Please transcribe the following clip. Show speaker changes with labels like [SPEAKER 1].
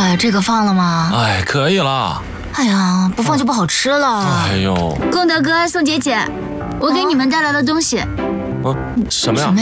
[SPEAKER 1] 哎，这个放了吗？
[SPEAKER 2] 哎，可以了。
[SPEAKER 1] 哎呀，不放就不好吃了。
[SPEAKER 2] 哎呦，
[SPEAKER 3] 功德哥、宋姐姐，我给你们带来了东西。
[SPEAKER 2] 什么呀？